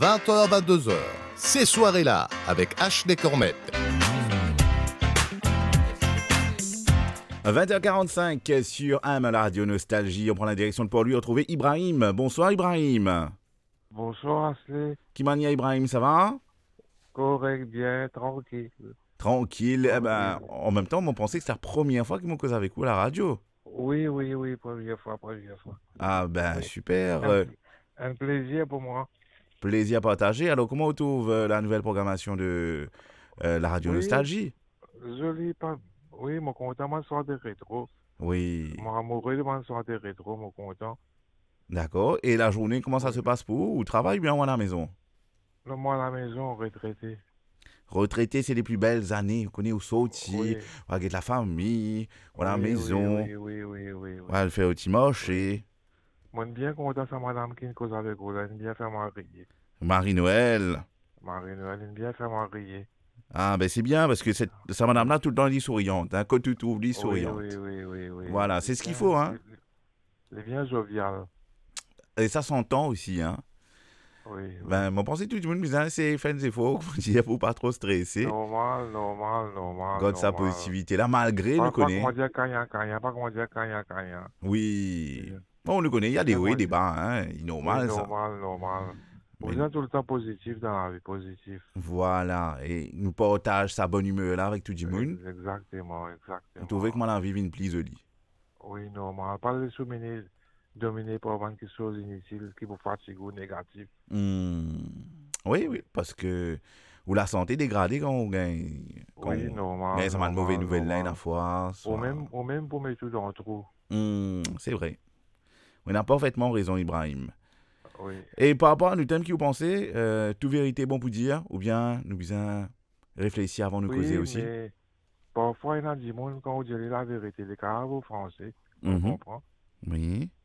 20h, 22h. Ces soirées-là, avec Ashley Cormette. 20h45 sur AM, la radio Nostalgie. On prend la direction pour lui retrouver Ibrahim. Bonsoir Ibrahim. Bonsoir Ashley. Kimania Ibrahim, ça va? Correct, bien, tranquille. Tranquille. Eh ben, en même temps, on pensait que c'était la première fois qu'ils m'ont causé avec vous à la radio. Oui, première fois. Ah ben, Oui. super. Un plaisir pour moi. Plaisir partagé. Alors, comment on trouve la nouvelle programmation de la radio Oui. Nostalgie? Joli, pas. Oui, mon content, mon soir de rétro. Oui. Mon amoureux de mon soir de rétro, mon content. D'accord. Et la journée, comment ça Oui. se passe pour vous? Ou travaille bien ou à la maison? Non, moi à la maison, retraité. Retraité, c'est les plus belles années. On connaît au sorti, Oui. avec la famille, à la Oui, maison. Oui. On va le faire au petit marché. Moi, bien content, c'est madame qui me cause avec vous. Elle bien fait marier. Marie-Noël. Marie-Noël, elle bien fait marier. Ah, ben c'est bien parce que sa madame-là, tout le temps, elle est souriante. Hein, quand tu trouves, elle est souriante. Oui. Voilà, c'est ce qu'il faut. Hein. Elle est bien joviale. Et ça s'entend aussi. Hein. Oui. Ben, moi, pensez tout le monde, mais c'est fait des efforts pour pas trop stresser. Normal. God, sa positivité là, malgré, le connaît. Pas comment dire cagna. Oui. Bon, on le connaît, il y a des hauts et des bas. Hein. Normal, ça. Normal. Vous Mais- êtes tout le temps positif dans la vie, positif. Voilà. Et nous partage sa bonne humeur là avec tout le monde. Exactement. On trouvait que moi, la vie vient plus jolie. Oui, normal. Pas les soumis dominés par quelque chose inutile qui vous fatigue ou négatif. Oui, parce que ou la santé dégradée quand on gagne. Oui, normal. Ça m'a de mauvaises nouvelles là, une fois. Ou même pour mettre tout dans le trou. C'est vrai. On a parfaitement raison, Ibrahim. Oui. Et par rapport à nous thème qui vous pensez, tout vérité bon pour dire, ou bien nous besoin réfléchir avant de nous causer aussi. Mais parfois, il y a des gens quand on dit la vérité, les cas vous français, on comprend. Oui.